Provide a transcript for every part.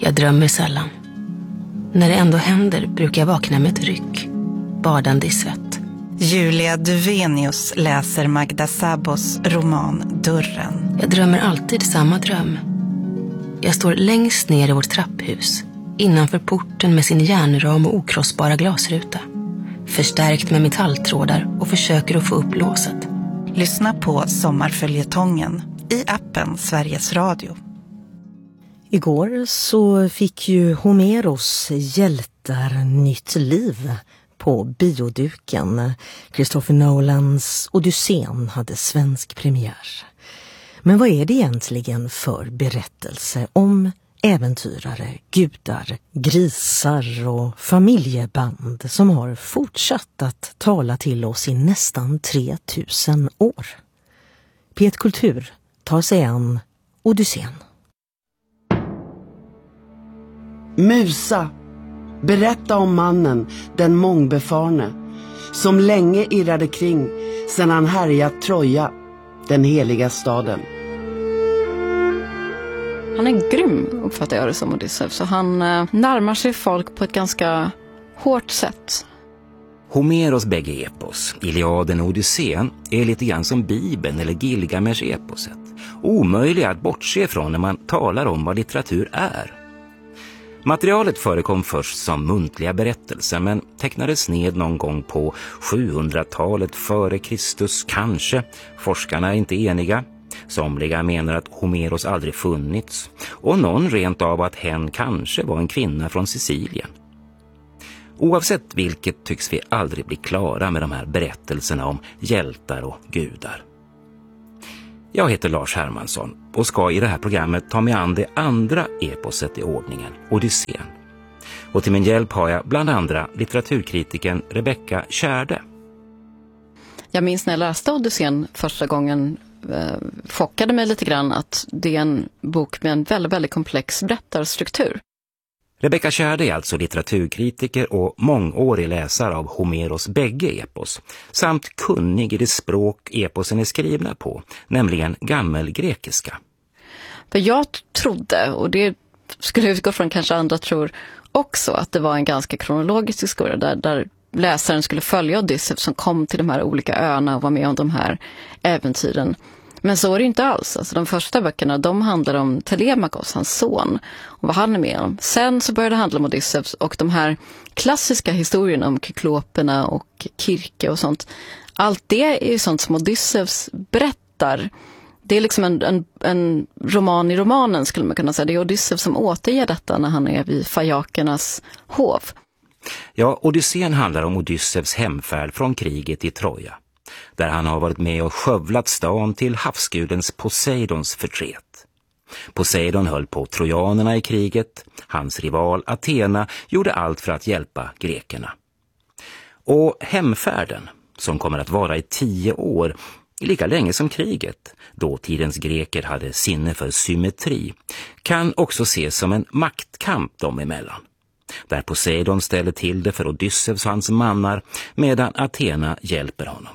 Jag drömmer sällan. När det ändå händer brukar jag vakna med ett ryck, badande i svett. Julia Duvenius läser Magda Szabos roman Dörren. Jag drömmer alltid samma dröm. Jag står längst ner i vårt trapphus, innanför porten med sin järnram och okrossbara glasruta. Förstärkt med metalltrådar och försöker att få upp låset. Lyssna på Sommarföljetongen i appen Sveriges Radio. Igår så fick ju Homeros hjältar nytt liv på bioduken. Christopher Nolans Odysseen hade svensk premiär. Men vad är det egentligen för berättelse om äventyrare, gudar, grisar och familjeband som har fortsatt att tala till oss i nästan 3000 år? P1 Kultur tar sig an Odysseen. Musa, berätta om mannen, den mångbefarne, som länge irrade kring sedan han härjat Troja, den heliga staden. Han är grym, uppfattar jag det som, Odysseus. Så han närmar sig folk på ett ganska hårt sätt. Homeros bägge epos, Iliaden och Odysseen, är lite grann som Bibeln eller Gilgamesh-eposet. Omöjliga att bortse från när man talar om vad litteratur är. Materialet förekom först som muntliga berättelser men tecknades ned någon gång på 700-talet före Kristus kanske. Forskarna är inte eniga. Somliga menar att Homeros aldrig funnits och någon rent av att hen kanske var en kvinna från Sicilien. Oavsett vilket tycks vi aldrig bli klara med de här berättelserna om hjältar och gudar. Jag heter Lars Hermansson och ska i det här programmet ta mig an det andra eposet i ordningen, Odysseen. Och till min hjälp har jag bland andra litteraturkritiken Rebecka Tjärde. Jag minns när jag läste Odysseen första gången chockade mig lite grann att det är en bok med en väldigt, väldigt komplex berättarstruktur. Rebecka Tjärde är alltså litteraturkritiker och mångårig läsare av Homeros bägge epos samt kunnig i det språk eposen är skrivna på, nämligen gammelgrekiska. För jag trodde, och det skulle utgå från kanske andra tror också, att det var en ganska kronologisk historia där läsaren skulle följa Odysseus som kom till de här olika öarna och var med om de här äventyren. Men så är det inte alls. Alltså, de första böckerna, de handlar om Telemakos, hans son, och vad han är med om. Sen så började det handla om Odysseus och de här klassiska historierna om Kykloperna och Kirke och sånt. Allt det är ju sånt som Odysseus berättar. Det är liksom en roman i romanen skulle man kunna säga. Det är Odysseus som återger detta när han är vid fajakernas hov. Ja, Odysseen handlar om Odysseus hemfärd från kriget i Troja, där han har varit med och skövlat stan till havsgudens Poseidons förtret. Poseidon höll på trojanerna i kriget, hans rival Athena gjorde allt för att hjälpa grekerna. Och hemfärden, som kommer att vara i 10 år, lika länge som kriget, då tidens greker hade sinne för symmetri, kan också ses som en maktkamp dem emellan, där Poseidon ställer till det för Odysseus och hans mannar medan Athena hjälper honom.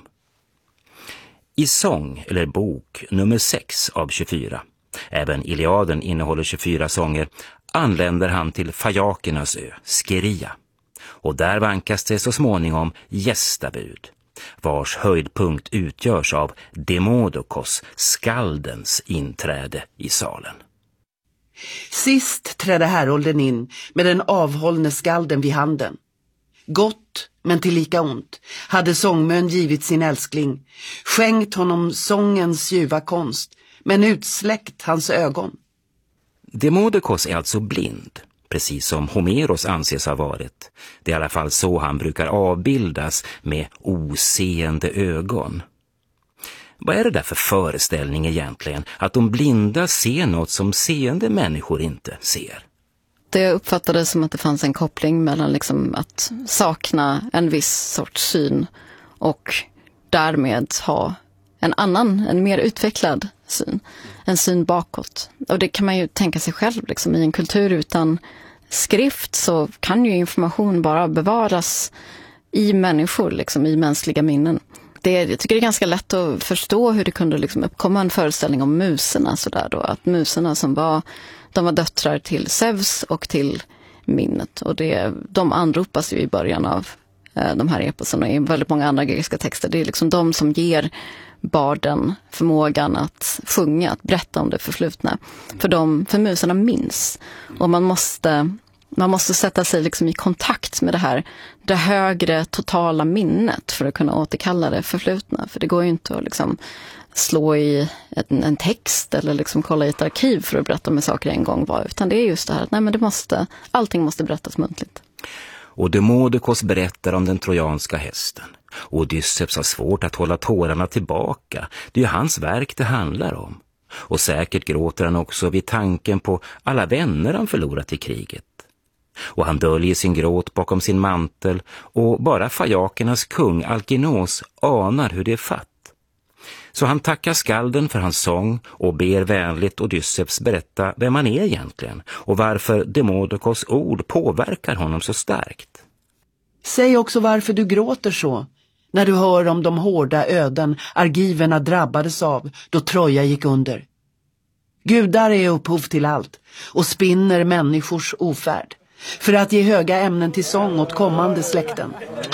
I sång eller bok nummer 6 av 24, även Iliaden innehåller 24 sånger, anländer han till fajakernas ö, Scheria. Och där vankas det så småningom gästabud, vars höjdpunkt utgörs av Demodokos, skaldens inträde i salen. Sist trädde härolden in med den avhållne skalden vid handen. Gott, men tillika ont, hade sångmön givit sin älskling, skänkt honom sångens ljuva konst, men utsläckt hans ögon. Demodokos är alltså blind, precis som Homeros anses ha varit. Det är i alla fall så han brukar avbildas, med oseende ögon. Vad är det där för föreställning egentligen, att de blinda ser något som seende människor inte ser? Det uppfattades som att det fanns en koppling mellan liksom att sakna en viss sorts syn och därmed ha en mer utvecklad syn, en syn bakåt. Och det kan man ju tänka sig själv, liksom, i en kultur utan skrift så kan ju information bara bevaras i människor, liksom, i mänskliga minnen. jag tycker det är ganska lätt att förstå hur det kunde liksom uppkomma en föreställning om muserna sådär då. Att muserna de var döttrar till Zeus och till Minnet. Och de anropas ju i början av de här eposen och i väldigt många andra grekiska texter. Det är liksom de som ger barden förmågan att sjunga, att berätta om det förflutna. För muserna minns. Och man måste sätta sig liksom i kontakt med det högre totala minnet för att kunna återkalla det förflutna. För det går ju inte att liksom slå i en text eller liksom kolla i ett arkiv för att berätta om saker en gång var. Utan det är just det här att allting måste berättas muntligt. Och Demodokos berättar om den trojanska hästen. Och Odysseus har svårt att hålla tårarna tillbaka. Det är ju hans verk det handlar om. Och säkert gråter han också vid tanken på alla vänner han förlorat i kriget. Och han döljer sin gråt bakom sin mantel och bara fajakernas kung Alkinos anar hur det är fatt. Så han tackar skalden för hans sång och ber vänligt Odysseus berätta vem han är egentligen och varför Demodokos ord påverkar honom så starkt. Säg också varför du gråter så när du hör om de hårda öden argiverna drabbades av då Troja gick under. Gudar är upphov till allt och spinner människors ofärd för att ge höga ämnen till sång åt kommande släkten.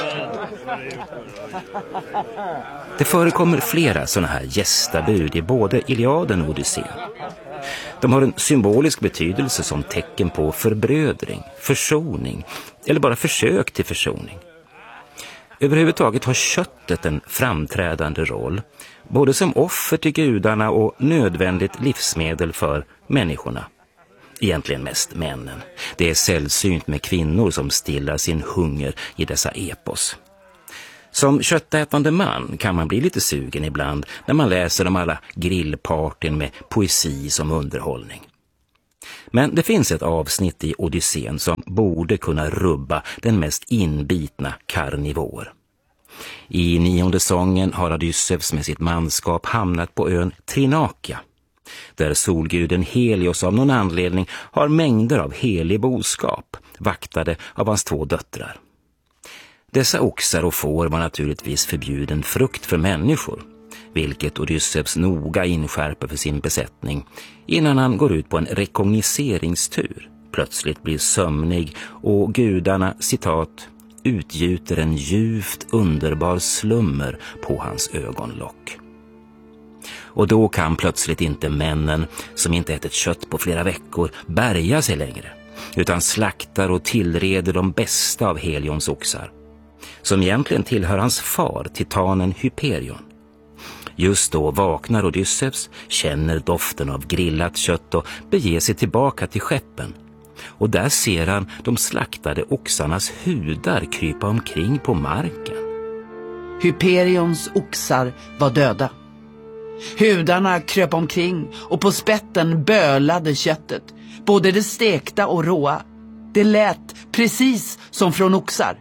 Det förekommer flera sådana här gästabud i både Iliaden och Odysseen. De har en symbolisk betydelse som tecken på förbrödring, försoning eller bara försök till försoning. Överhuvudtaget har köttet en framträdande roll, både som offer till gudarna och nödvändigt livsmedel för människorna. Egentligen mest männen. Det är sällsynt med kvinnor som stillar sin hunger i dessa epos. Som köttätande man kan man bli lite sugen ibland när man läser om alla grillpartyn med poesi som underhållning. Men det finns ett avsnitt i Odysseen som borde kunna rubba den mest inbitna karnivor. I 9:e sången har Odysseus med sitt manskap hamnat på ön Trinakia, där solguden Helios av någon anledning har mängder av helig boskap, vaktade av hans 2 döttrar. Dessa oxar och får var naturligtvis förbjuden frukt för människor, vilket Odysseus noga inskärper för sin besättning innan han går ut på en rekognoseringstur. Plötsligt blir sömnig och gudarna, citat, utgjuter en djupt underbar slummer på hans ögonlock. Och då kan plötsligt inte männen, som inte ätit kött på flera veckor, bärga sig längre, utan slaktar och tillreder de bästa av Helions oxar, som egentligen tillhör hans far, titanen Hyperion. Just då vaknar Odysseus, känner doften av grillat kött och beger sig tillbaka till skeppen. Och där ser han de slaktade oxarnas hudar krypa omkring på marken. Hyperions oxar var döda. Hudarna kröp omkring och på spetten bölade köttet, både det stekta och råa. Det lät precis som från oxar.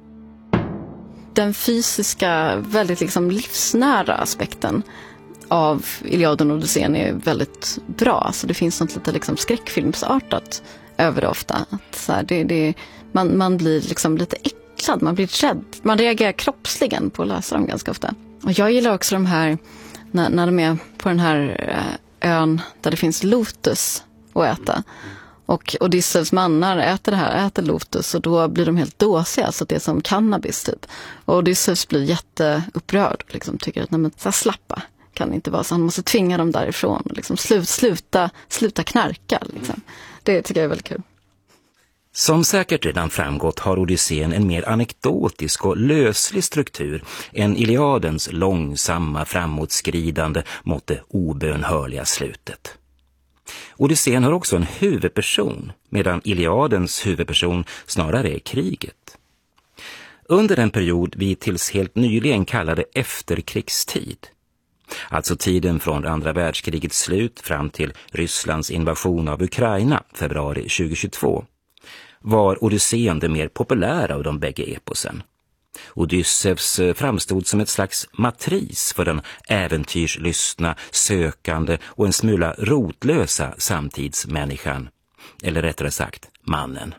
Den fysiska, väldigt liksom livsnära aspekten av Iliaden och Odysseen är väldigt bra. Så det finns något lite liksom skräckfilmsartat över det ofta. Att så här, man blir liksom lite äcklad, man blir rädd. Man reagerar kroppsligen på att läsa dem ganska ofta. Och jag gillar också de här, när de är på den här ön där det finns lotus att äta. Och Odysseus mannar äter lotus och då blir de helt dåsiga, så det är som cannabis typ. Och Odysseus blir jätteupprörd och liksom tycker att så här slappa kan inte vara, så han måste tvinga dem därifrån och liksom sluta knarka liksom. Det tycker jag är väldigt kul. Som säkert redan framgått har Odysseen en mer anekdotisk och löslig struktur än Iliadens långsamma framåtskridande mot det obönhörliga slutet. Odysseen har också en huvudperson, medan Iliadens huvudperson snarare är kriget. Under en period vi tills helt nyligen kallade efterkrigstid, alltså tiden från andra världskrigets slut fram till Rysslands invasion av Ukraina februari 2022, var Odysseen det mer populära av de bägge eposen. Odysseus framstod som ett slags matris för den äventyrslystna, sökande och en smula rotlösa samtidsmänniskan, eller rättare sagt mannen.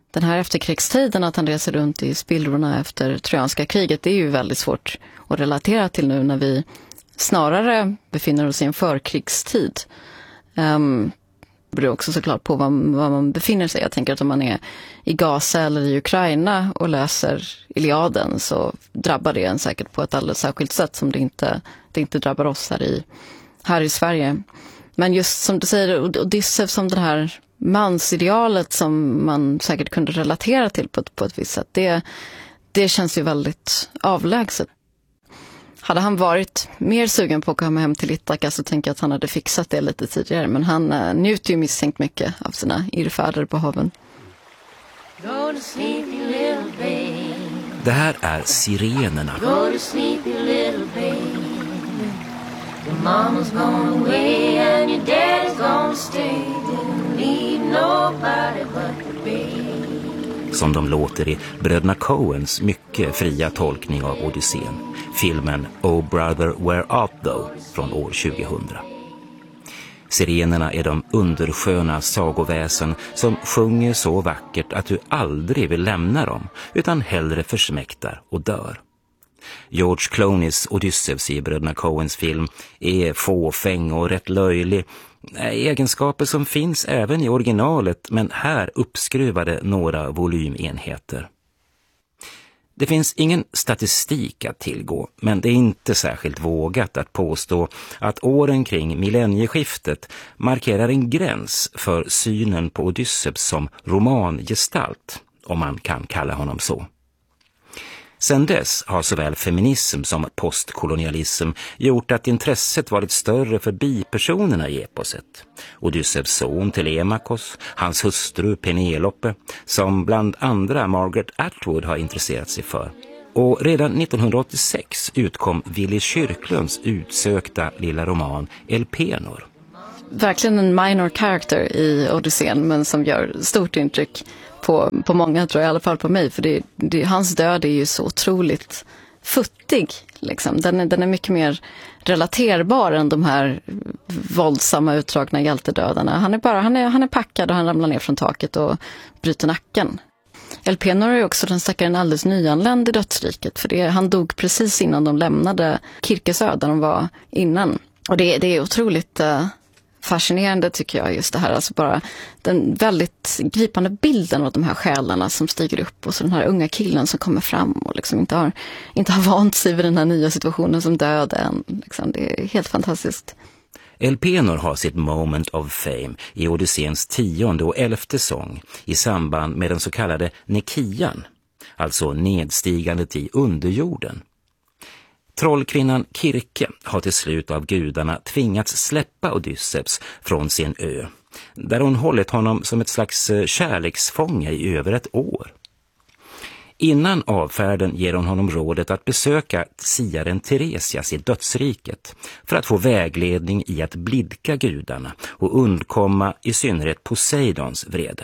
den här efterkrigstiden, att han reser runt i spillrorna efter trojanska kriget, det är ju väldigt svårt att relatera till nu när vi snarare befinner oss i en förkrigstid. Det beror också såklart på var man befinner sig. Jag tänker att om man är i Gaza eller i Ukraina och läser Iliaden så drabbar det en säkert på ett alldeles särskilt sätt som det inte drabbar oss här i Sverige. Men just som du säger, Odysseus som det här mansidealet som man säkert kunde relatera till på ett visst sätt, det känns ju väldigt avlägset. Hade han varit mer sugen på att komma hem till Ithaka så tänker jag att han hade fixat det lite tidigare. Men han njuter ju misstänkt mycket av sina irrfärder på haven. Det här är Sirenerna. Som de låter i bröderna Coens mycket fria tolkning av Odysseen, filmen Oh Brother Where Art Thou från år 2000. Sirenerna är de undersköna sagoväsen som sjunger så vackert att du aldrig vill lämna dem utan hellre försmäktar och dör. George Clooneys Odysseus i bröderna Coens film är fåfäng och rätt löjlig. Egenskaper som finns även i originalet, men här uppskruvade några volymenheter. Det finns ingen statistik att tillgå, men det är inte särskilt vågat att påstå att åren kring millennieskiftet markerar en gräns för synen på Odysseus som romangestalt, om man kan kalla honom så. Sen dess har såväl feminism som postkolonialism gjort att intresset varit större för bipersonerna i eposet. Odysseus son Telemakos, hans hustru Penelope, som bland andra Margaret Atwood har intresserat sig för. Och redan 1986 utkom Willy Kyrklunds utsökta lilla roman Elpenor. Verkligen en minor character i Odysseen, men som gör stort intryck på många, tror jag, i alla fall på mig, för hans död är ju så otroligt futtig liksom. Den är mycket mer relaterbar än de här våldsamma utdragna hjältedödarna. Han är packad och han ramlar ner från taket och bryter nacken. Elpenor är också den stackaren alldeles nyanländ i dödsriket, för han dog precis innan de lämnade Kirkesö där de var innan. Och det är otroligt fascinerande, tycker jag, just det här, alltså bara den väldigt gripande bilden av de här själarna som stiger upp, och så den här unga killen som kommer fram och liksom inte har vant sig vid den här nya situationen som död än. Liksom, det är helt fantastiskt. Elpenor har sitt moment of fame i Odysseens 10:e och 11:e sång i samband med den så kallade Nekian, alltså nedstigandet i underjorden. Trollkvinnan Kirke har till slut av gudarna tvingats släppa Odysseus från sin ö, där hon hållit honom som ett slags kärleksfånge i över ett år. Innan avfärden ger hon honom rådet att besöka siaren Teresias i dödsriket för att få vägledning i att blidka gudarna och undkomma i synnerhet Poseidons vrede.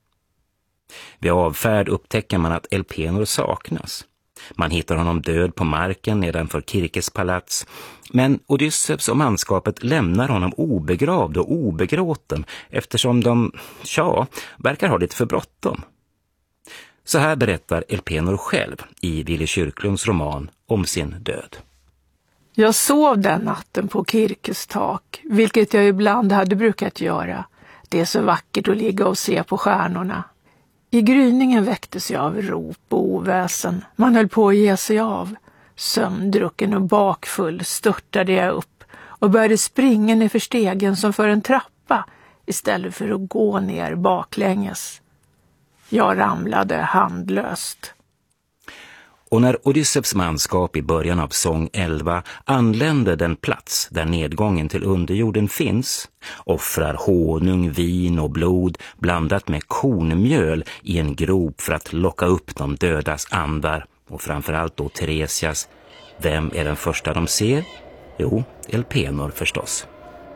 Vid avfärd upptäcker man att Elpenor saknas. Man hittar honom död på marken nedanför Kirkes palats, men Odysseus och manskapet lämnar honom obegravd och obegråten eftersom de, verkar ha lite för bråttom. Så här berättar Elpenor själv i Willy Kyrklunds roman om sin död. Jag sov den natten på Kirkes tak, vilket jag ibland hade brukat göra. Det är så vackert att ligga och se på stjärnorna. I gryningen väcktes jag av rop och oväsen. Man höll på att ge sig av. Sömndrucken och bakfull störtade jag upp och började springa ner för stegen som för en trappa istället för att gå ner baklänges. Jag ramlade handlöst. Och när Odysseus manskap i början av sång 11 anländer den plats där nedgången till underjorden finns, offrar honung, vin och blod blandat med kornmjöl i en grop för att locka upp de dödas andar, och framförallt då Teresias. Vem är den första de ser? Jo, Elpenor förstås.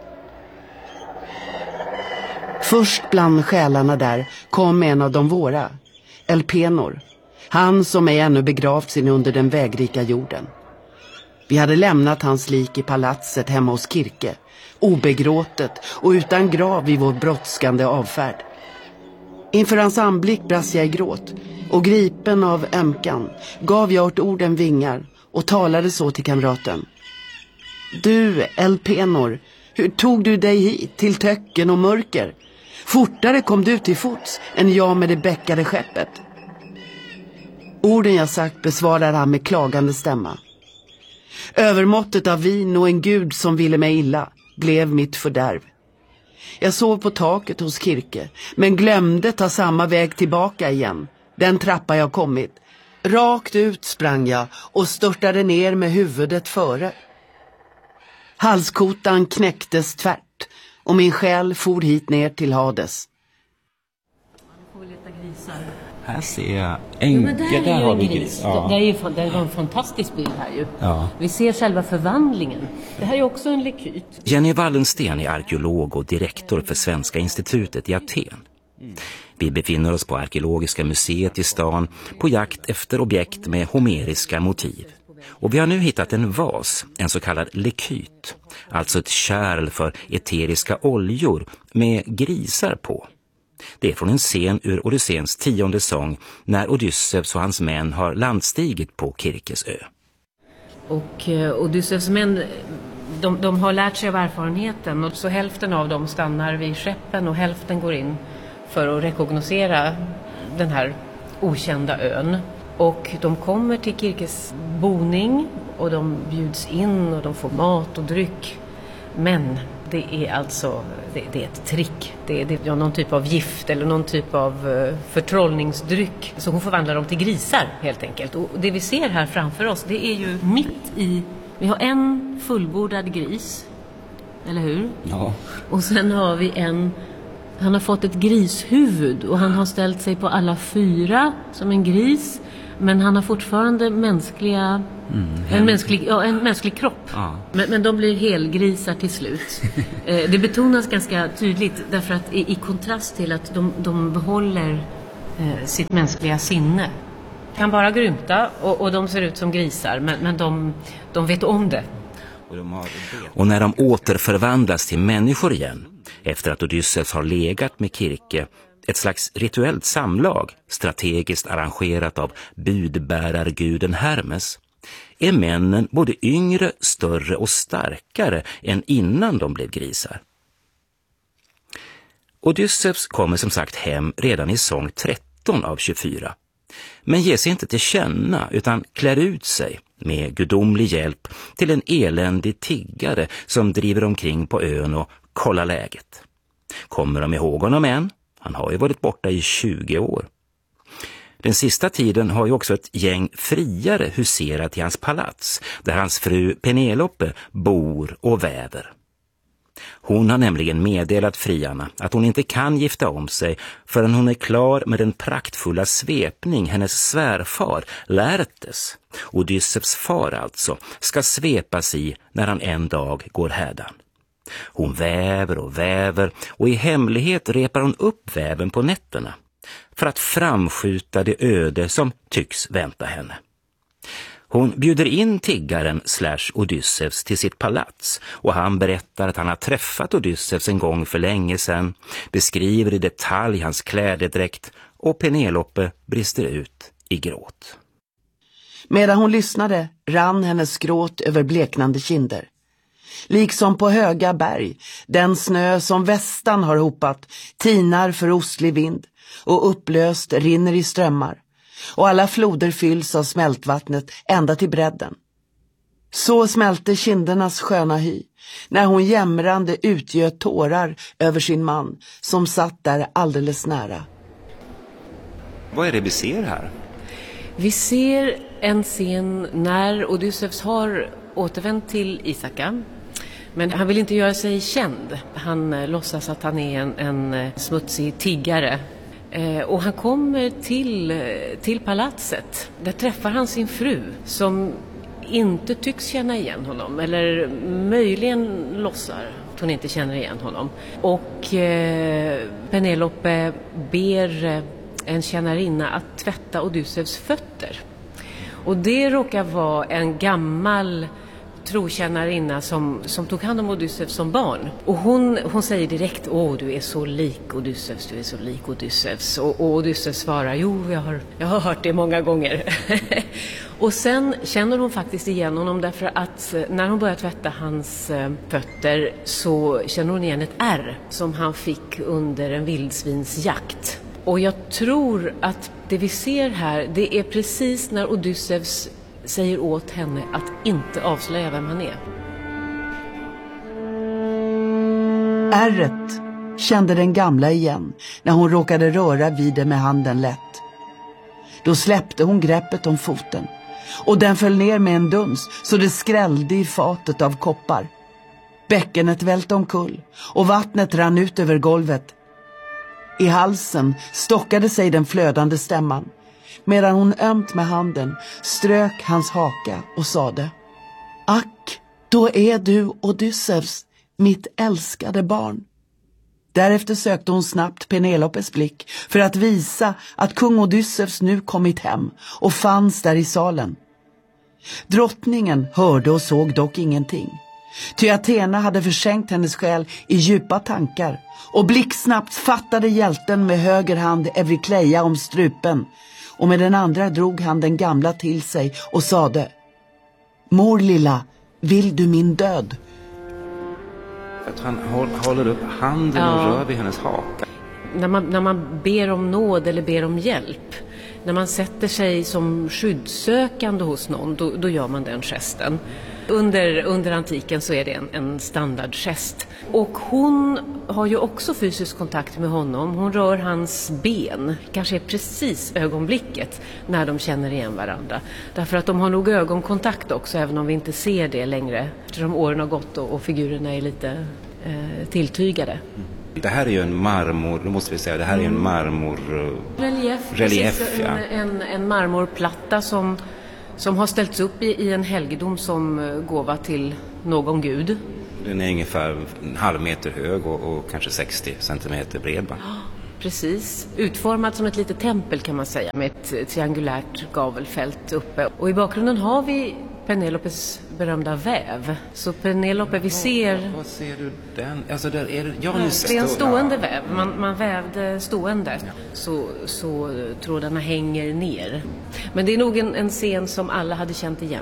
Först bland själarna där kom en av de våra, Elpenor. Han som är ännu begravt sin under den vägrika jorden. Vi hade lämnat hans lik i palatset hemma hos Kirke, obegråtet och utan grav i vår brottskande avfärd. Inför hans anblick brast jag i gråt, och gripen av ömkan gav jag åt orden vingar och talade så till kamraten. Du, Elpenor, hur tog du dig hit till töcken och mörker? Fortare kom du till fots än jag med det bäckade skeppet. Orden jag sagt besvarar han med klagande stämma. Övermåttet av vin och en gud som ville mig illa blev mitt fördärv. Jag sov på taket hos Kirke, men glömde ta samma väg tillbaka igen. Den trappa jag kommit. Rakt ut sprang jag och störtade ner med huvudet före. Halskotan knäcktes tvärt och min själ for hit ner till Hades. Här ser jag där har vi gris. Ja. Det är en fantastisk bild här ju. Ja. Vi ser själva förvandlingen. Det här är också en lekyt. Jenny Wallensten är arkeolog och direktor för Svenska institutet i Aten. Vi befinner oss på Arkeologiska museet i stan på jakt efter objekt med homeriska motiv. Och vi har nu hittat en vas, en så kallad lekyt, alltså ett kärl för eteriska oljor med grisar på. Det är från en scen ur Odysseens 10:e sång när Odysseus och hans män har landstigit på Kirkes ö. Och Odysseus män, de har lärt sig av erfarenheten, och så hälften av dem stannar vid skeppen och hälften går in för att rekognosera den här okända ön. Och de kommer till Kirkes boning och de bjuds in och de får mat och dryck. Men det är alltså det är ett trick. Det är någon typ av gift eller någon typ av förtrollningsdryck. Så hon förvandlar dem till grisar helt enkelt. Och det vi ser här framför oss, det är ju mitt i... Vi har en fullbordad gris, eller hur? Ja. Och sen har vi han har fått ett grishuvud och han har ställt sig på alla 4 som en gris. Men han har fortfarande en mänsklig kropp. Ja. Men de blir helgrisar till slut. Det betonas ganska tydligt därför att i kontrast till att de behåller sitt mänskliga sinne. Kan bara grymta och de ser ut som grisar, men de vet om det. Och när de återförvandlas till människor igen, efter att Odysseus har legat med Kirke, ett slags rituellt samlag, strategiskt arrangerat av budbärarguden Hermes, är männen både yngre, större och starkare än innan de blev grisar. Odysseus kommer som sagt hem redan i sång 13 av 24, men ger sig inte till känna utan klär ut sig med gudomlig hjälp till en eländig tiggare som driver omkring på ön och kollar läget. Kommer de ihåg honom än? Han har ju varit borta i 20 år. Den sista tiden har ju också ett gäng friare huserat i hans palats, där hans fru Penelope bor och väver. Hon har nämligen meddelat friarna att hon inte kan gifta om sig förrän hon är klar med den praktfulla svepning hennes svärfar Laertes, Odysseus far alltså, ska svepas i när han en dag går hädan. Hon väver och väver och i hemlighet repar hon upp väven på nätterna för att framskjuta det öde som tycks vänta henne. Hon bjuder in tiggaren / Odysseus till sitt palats och han berättar att han har träffat Odysseus en gång för länge sedan, beskriver i detalj hans klädedräkt och Penelope brister ut i gråt. Medan hon lyssnade rann hennes gråt över bleknande kinder. Liksom på höga berg, den snö som västan har hopat, tinar för ostlig vind och upplöst rinner i strömmar. Och alla floder fylls av smältvattnet ända till bredden. Så smälte kindernas sköna hy när hon jämrande utgöt tårar över sin man som satt där alldeles nära. Vad är det vi ser här? Vi ser en scen när Odysseus har återvänt till Ithaka. Men han vill inte göra sig känd. Han låtsas att han är en smutsig tiggare. Och han kommer till palatset. Där träffar han sin fru som inte tycks känna igen honom. Eller möjligen låtsar att hon inte känner igen honom. Och Penelope ber en tjänarinna att tvätta Odysseus fötter. Och det råkar vara en gammal trotjänarinna som tog hand om Odysseus som barn. Och hon säger direkt, du är så lik Odysseus, du är så lik Odysseus. Och Odysseus svarar, jag har hört det många gånger. Och sen känner hon faktiskt igen honom därför att när hon börjar tvätta hans fötter så känner hon igen ett ärr som han fick under en vildsvinsjakt. Och jag tror att det vi ser här, det är precis när Odysseus säger åt henne att inte avslöja vem han är. Ärret kände den gamla igen när hon råkade röra vid det med handen lätt. Då släppte hon greppet om foten och den föll ner med en duns så det skrällde i fatet av koppar. Bäckenet välte omkull och vattnet rann ut över golvet. I halsen stockade sig den flödande stämman medan hon ömt med handen strök hans haka och sade: Ack, då är du Odysseus, mitt älskade barn. Därefter sökte hon snabbt Penelopes blick för att visa att kung Odysseus nu kommit hem och fanns där i salen. Drottningen hörde och såg dock ingenting. Ty Athena hade försänkt hennes själ i djupa tankar och blixtsnabbt fattade hjälten med höger hand Eurykleia om strupen och med den andra drog han den gamla till sig och sade: Mor lilla, vill du min död? Att han håller upp handen och rör vid hennes haka. När man ber om nåd eller ber om hjälp, när man sätter sig som skyddssökande hos någon, då gör man den gesten. Under antiken så är det en standardgest. Och hon har ju också fysisk kontakt med honom. Hon rör hans ben, kanske är precis ögonblicket när de känner igen varandra. Därför att de har nog ögonkontakt också, även om vi inte ser det längre. Eftersom åren har gått och figurerna är lite tilltygade. Det här är ju en marmor, då måste vi säga, det här är en marmorrelief. Ja. En marmorplatta som har ställts upp i en helgedom som gåva till någon gud. Den är ungefär en halv meter hög och kanske 60 centimeter bred. Precis, utformat som ett litet tempel kan man säga, med ett triangulärt gavelfält uppe. Och i bakgrunden har vi Penelopes berömda väv. Så Penelope, vi ser... Vad ser du den? Alltså där är det... Det är en stående väv. Man vävde stående. Så trådarna hänger ner. Men det är nog en scen som alla hade känt igen.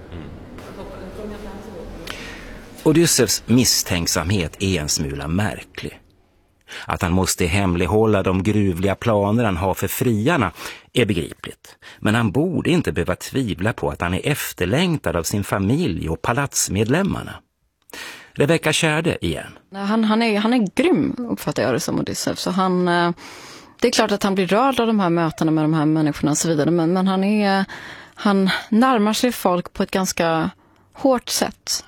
Odysseus misstänksamhet är en smula märklig. Att han måste hemlighålla de gruvliga planer han har för friarna är begripligt. Men han borde inte behöva tvivla på att han är efterlängtad av sin familj och palatsmedlemmarna. Rebecca Tjärde igen. Han är grym, uppfattar jag det som, Odysseus. Så det är klart att han blir rörd av de här mötena med de här människorna och så vidare. Men han närmar sig folk på ett ganska hårt sätt.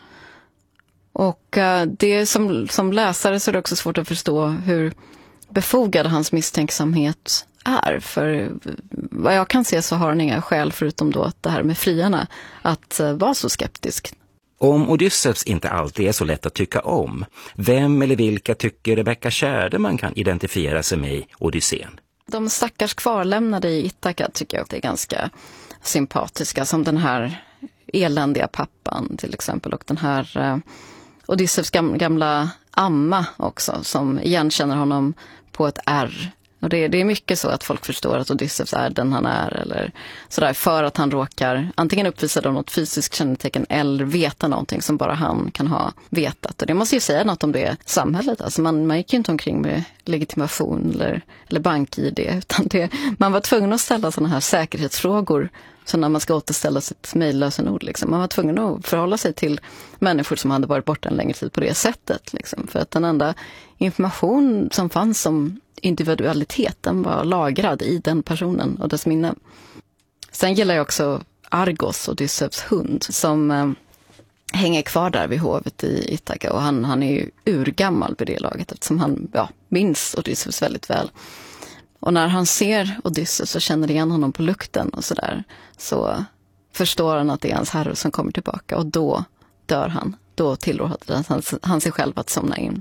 Och det som läsare så är det också svårt att förstå hur befogad hans misstänksamhet är. För vad jag kan se så har han inga skäl, förutom då att det här med friarna, att vara så skeptisk. Om Odysseus inte alltid är så lätt att tycka om, vem eller vilka tycker Rebecca Tjärde man kan identifiera sig med i Odysseen? De stackars kvarlämnade i Ithaka tycker jag att det är ganska sympatiska, som den här eländiga pappan till exempel, och den här Odysseus gamla amma också, som igenkänner honom på ett R. Och det är mycket så att folk förstår att Odysseus är den han är, eller sådär, för att han råkar antingen uppvisa något fysiskt kännetecken eller veta någonting som bara han kan ha vetat. Och det måste ju säga något om det samhället. Alltså man gick ju inte omkring med legitimation eller bank-ID, utan man var tvungen att ställa sådana här säkerhetsfrågor. Så när man ska återställa sitt mejllösenord, liksom. Man var tvungen att förhålla sig till människor som hade varit borta en längre tid på det sättet. Liksom. För att den enda information som fanns om individualiteten var lagrad i den personen och dess minne. Sen gillar jag också Argos, Odysseus hund, som hänger kvar där vid hovet i Ithaka. Och han är ju urgammal vid det laget, eftersom han minns Odysseus väldigt väl. Och när han ser Odysseus och känner igen honom på lukten och sådär, så förstår han att det är hans herre som kommer tillbaka. Och då dör han. Då tillåter han sig själv att somna in.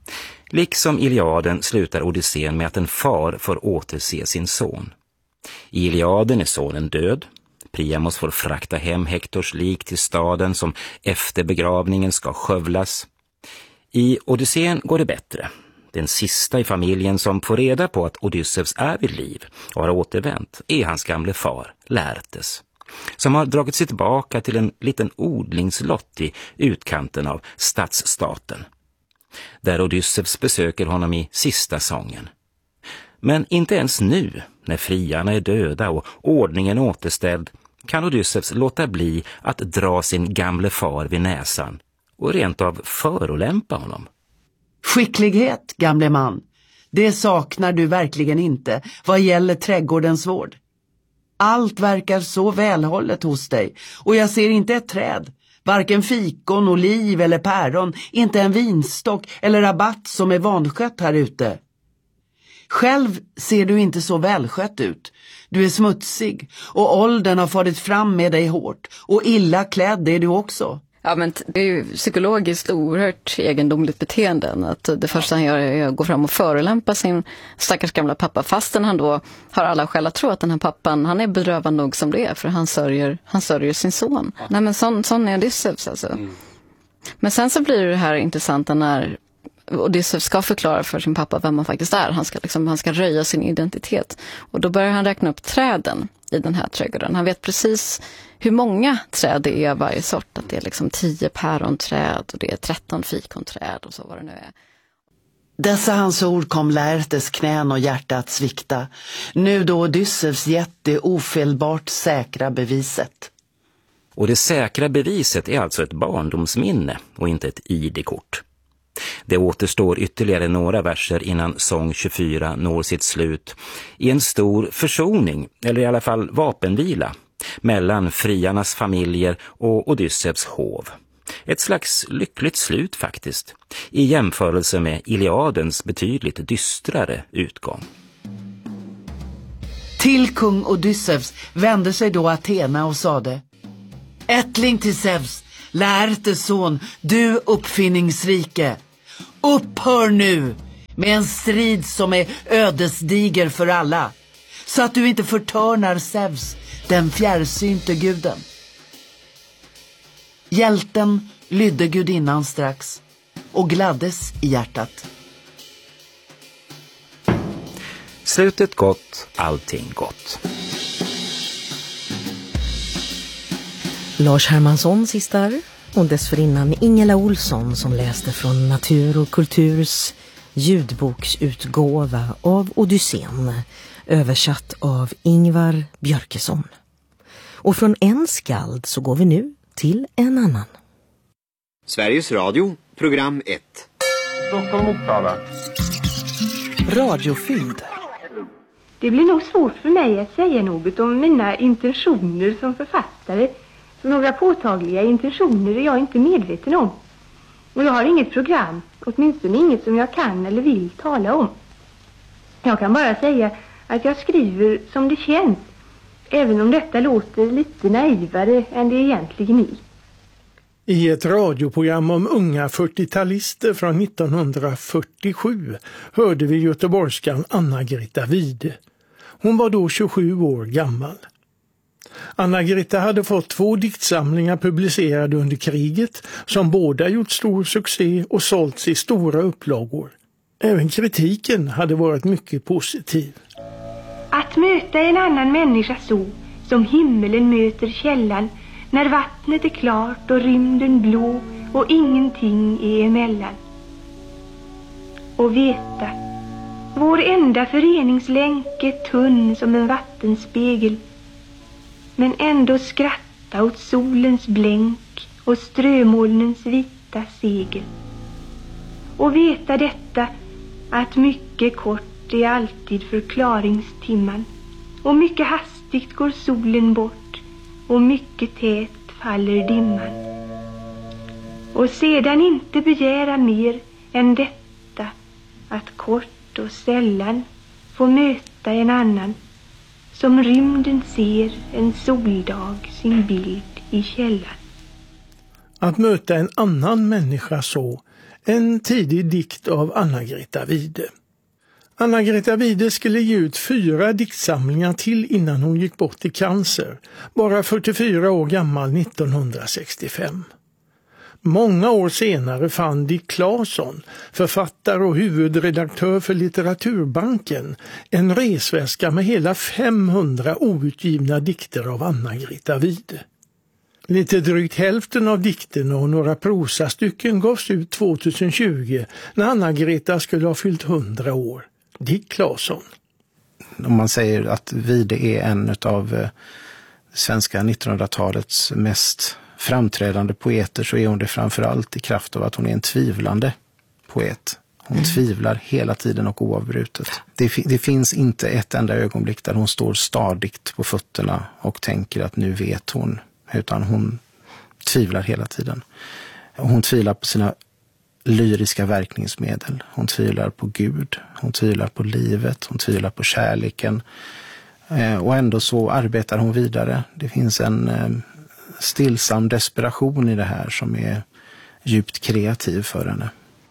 Liksom Iliaden slutar Odysseen med att en far får återse sin son. I Iliaden är sonen död. Priamos får frakta hem Hektors lik till staden som efter begravningen ska skövlas. I Odysseen går det bättre. Den sista i familjen som får reda på att Odysseus är vid liv och har återvänt är hans gamle far, Laertes, som har dragit sig tillbaka till en liten odlingslott i utkanten av stadsstaten, där Odysseus besöker honom i sista sången. Men inte ens nu, när friarna är döda och ordningen återställd, kan Odysseus låta bli att dra sin gamle far vid näsan och rent av förolämpa honom. Skicklighet, gamle man. Det saknar du verkligen inte vad gäller trädgårdens vård. Allt verkar så välhållet hos dig och jag ser inte ett träd, varken fikon, oliv eller päron, inte en vinstock eller rabatt som är vanskött här ute. Själv ser du inte så välskött ut. Du är smutsig och åldern har farit fram med dig hårt och illa klädd är du också. Ja, men det är ju psykologiskt oerhört egendomligt beteende. Att det första han gör är att gå fram och förolämpa sin stackars gamla pappa, fastän han då har alla skäl att tro att den här pappan, han är bedrövad nog som det är, för han sörjer sin son. Nej, men sån är Odysseus alltså. Men sen så blir det här intressanta när Odysseus ska förklara för sin pappa vem han faktiskt är. Han ska röja sin identitet. Och då börjar han räkna upp träden i den här trädgården. Han vet precis hur många träd det är varje sort. Att det är liksom 10 päronträd och det är 13 fikonträd och så vad det nu är. Dessa hans ord kom Laertes knän och hjärta att svikta. Nu då Odysseus gett det ofelbart säkra beviset. Och det säkra beviset är alltså ett barndomsminne och inte ett ID-kort. Det återstår ytterligare några verser innan sång 24 når sitt slut i en stor försoning, eller i alla fall vapenvila, mellan friarnas familjer och Odysseus hov. Ett slags lyckligt slut faktiskt, i jämförelse med Iliadens betydligt dystrare utgång. Till kung Odysseus vände sig då Athena och sade: Ättling till Zeus, Laertes son, du uppfinningsrike, upphör nu med en strid som är ödesdiger för alla, så att du inte förtörnar Zeus, den fjärrsynte guden. Hjälten lydde gudinnan strax och gladdes i hjärtat. Slutet gott, allting gott. Lars Hermansson sistar och dessförinnan Ingela Olsson som läste från Natur och kulturs ljudboksutgåva av Odysseen, översatt av Ingvar Björkesson. Och från en skald så går vi nu till en annan. Sveriges Radio, program 1. Stockholm, Uppsala. Radiofylld. Det blir nog svårt för mig att säga något om mina intentioner som författare. Så några påtagliga intentioner är jag inte medveten om. Och jag har inget program, åtminstone inget som jag kan eller vill tala om. Jag kan bara säga att jag skriver som det känns, även om detta låter lite naivare än det egentligen är. I ett radioprogram om unga 40-talister från 1947 hörde vi göteborgskan Anna-Greta Wide. Hon var då 27 år gammal. Anna-Greta hade fått 2 diktsamlingar publicerade under kriget som båda gjort stor succé och sålts i stora upplagor. Även kritiken hade varit mycket positiv. Att möta en annan människa så som himmelen möter källan, när vattnet är klart och rymden blå och ingenting är emellan. Och veta, vår enda föreningslänk är tunn som en vattenspegel, men ändå skratta åt solens blänk och strömolnens vita segel. Och veta detta, att mycket kort är alltid förklaringstimman, och mycket hastigt går solen bort och mycket tät faller dimman. Och sedan inte begära mer än detta, att kort och sällan få möta en annan, som rymden ser en soldag sin bild i källan. Att möta en annan människa så, en tidig dikt av Anna-Greta Wide. Anna-Greta Wide skulle ge ut 4 diktsamlingar till innan hon gick bort i cancer, bara 44 år gammal 1965. Många år senare fann Dick Claesson, författare och huvudredaktör för Litteraturbanken, en resväska med hela 500 outgivna dikter av Anna-Greta Wide. Lite drygt hälften av dikterna och några prosastycken gavs ut 2020 när Anna-Greta skulle ha fyllt 100 år. Dick Claesson. Om man säger att Wide är en av svenska 1900-talets mest framträdande poeter, så är hon det framförallt i kraft av att hon är en tvivlande poet. Hon tvivlar hela tiden och oavbrutet. Det finns inte ett enda ögonblick där hon står stadigt på fötterna och tänker att nu vet hon, utan hon tvivlar hela tiden. Hon tvivlar på sina lyriska verkningsmedel. Hon tvivlar på Gud, hon tvivlar på livet, hon tvivlar på kärleken. Och ändå så arbetar hon vidare. Det finns en stillsam desperation i det här som är djupt kreativ för henne.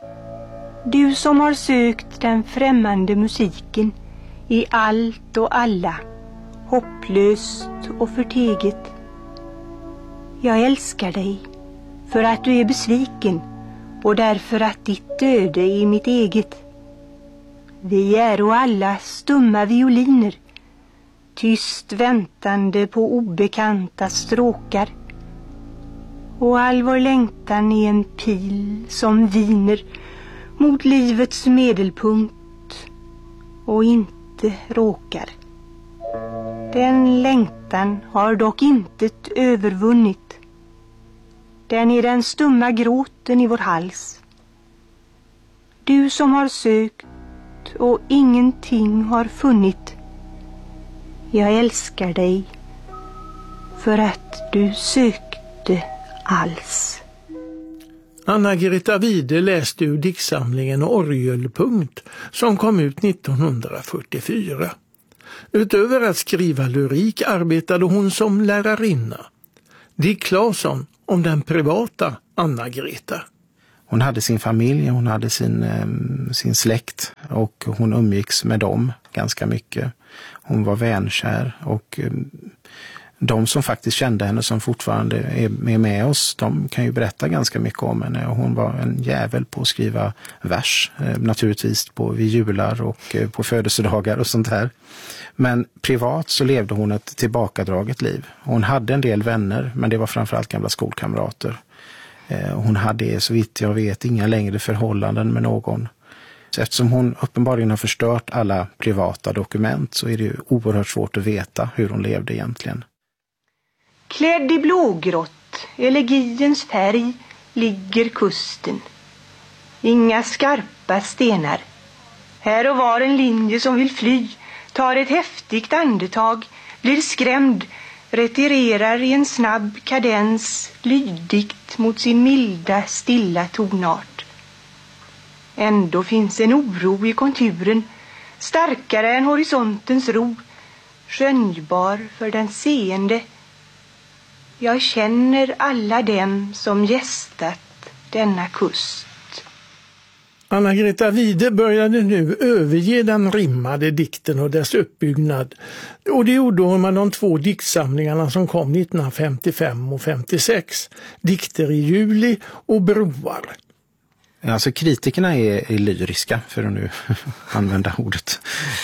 Du som har sökt den främmande musiken i allt och alla, hopplöst och förteget. Jag älskar dig för att du är besviken och därför att ditt öde är mitt eget. Vi är och alla stumma violiner, tyst väntande på obekanta stråkar. Och all vår längtan är en pil som viner mot livets medelpunkt och inte råkar. Den längtan har dock intet övervunnit. Den är den stumma gråten i vår hals. Du som har sökt och ingenting har funnit. Jag älskar dig för att du sökte alls. Anna-Greta Wide läste ur diktsamlingen Orgelpunkt som kom ut 1944. Utöver att skriva lyrik arbetade hon som lärarinna. Dick Claesson om den privata Anna-Greta. Hon hade sin familj, hon hade sin släkt och hon umgicks med dem ganska mycket. Hon var vänkär och de som faktiskt kände henne, som fortfarande är med oss, de kan ju berätta ganska mycket om henne. Och hon var en jävel på att skriva vers, naturligtvis vid jular och på födelsedagar och sånt här. Men privat så levde hon ett tillbakadraget liv. Hon hade en del vänner, men det var framförallt gamla skolkamrater. Hon hade, så vitt jag vet, inga längre förhållanden med någon. Så eftersom hon uppenbarligen har förstört alla privata dokument så är det ju oerhört svårt att veta hur hon levde egentligen. Klädd i blågrått, elegiens färg, ligger kusten. Inga skarpa stenar. Här och var en linje som vill fly, tar ett häftigt andetag, blir skrämd, retirerar i en snabb kadens, lydigt mot sin milda, stilla tonart. Ändå finns en oro i konturen, starkare än horisontens ro, skönjbar för den seende. Jag känner alla dem som gästat denna kust. Anna-Greta Wide började nu överge den rimmade dikten och dess uppbyggnad. Och det gjorde hon med de 2 diktsamlingarna som kom 1955 och 56. Dikter i juli och broar. Alltså kritikerna är lyriska, för att nu använda ordet.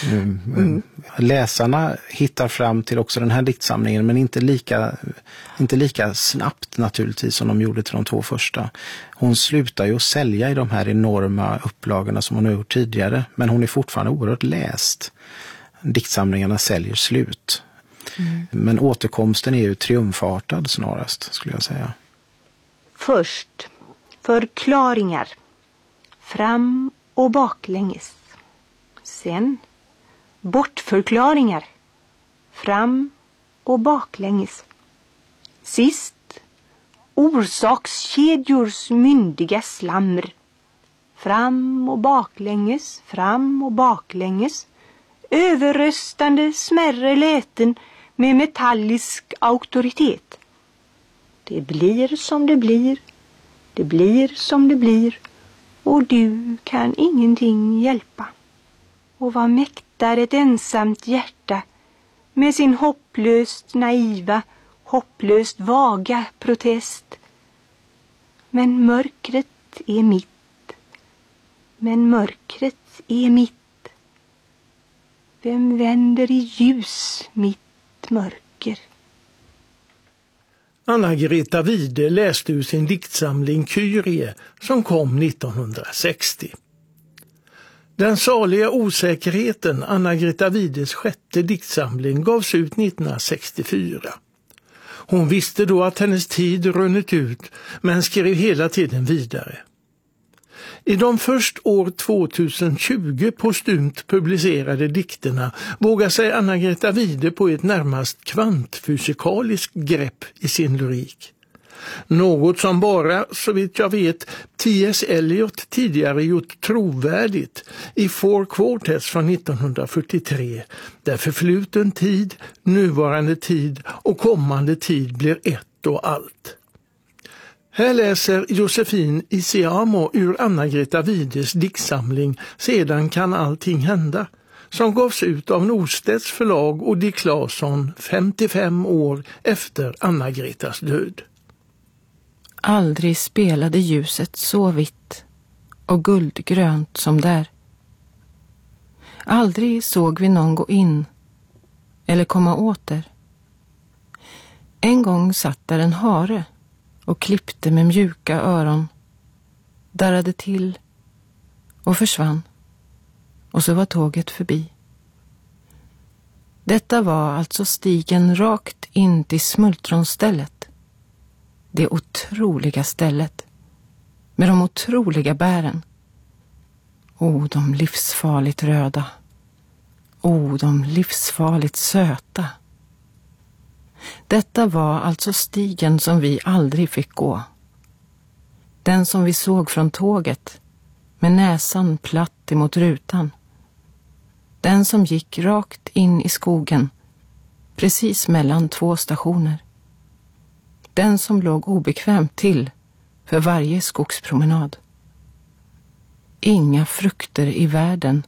Läsarna hittar fram till också den här diktsamlingen, men inte lika snabbt naturligtvis som de gjorde till de 2 första. Hon slutar ju att sälja i de här enorma upplagorna som hon har gjort tidigare, men hon är fortfarande oerhört läst. Diktsamlingarna säljer slut. Men återkomsten är ju triumfartad snarast, skulle jag säga. Först förklaringar. Fram och baklänges. Sen bortförklaringar. Fram och baklänges. Sist orsakskedjors myndiga slammer. Fram och baklänges, fram och baklänges. Överröstande smärre läten med metallisk auktoritet. Det blir som det blir. Det blir som det blir. Och du kan ingenting hjälpa. Och vad mäktar ett ensamt hjärta med sin hopplöst naiva, hopplöst vaga protest. Men mörkret är mitt. Men mörkret är mitt. Vem vänder i ljus mitt mörker? Anna-Greta Wide läste ur sin diktsamling Kyrie som kom 1960. Den saliga osäkerheten, Anna-Greta Wides sjätte diktsamling, gavs ut 1964. Hon visste då att hennes tid runnit ut, men skrev hela tiden vidare. I de först år 2020 postumt publicerade dikterna vågar sig Anna-Greta Wide på ett närmast kvantfysikaliskt grepp i sin lyrik. Något som bara, så vitt jag vet, T.S. Eliot tidigare gjort trovärdigt i Four Quartets från 1943, där förfluten tid, nuvarande tid och kommande tid blir ett och allt. Här läser Josefin Isiamo ur Anna-Greta Wides diktsamling Sedan kan allting hända, som gavs ut av Norstedts förlag och Dick Claesson 55 år efter Anna-Gretas död. Aldrig spelade ljuset så vitt och guldgrönt som där. Aldrig såg vi någon gå in eller komma åter. En gång satt där en hare och klippte med mjuka öron, darrade till och försvann, och så var tåget förbi. Detta var alltså stigen rakt in till smultronstället. Det otroliga stället med de otroliga bären. De livsfarligt röda. De livsfarligt söta. Detta var alltså stigen som vi aldrig fick gå. Den som vi såg från tåget med näsan platt emot rutan. Den som gick rakt in i skogen precis mellan två stationer. Den som låg obekvämt till för varje skogspromenad. Inga frukter i världen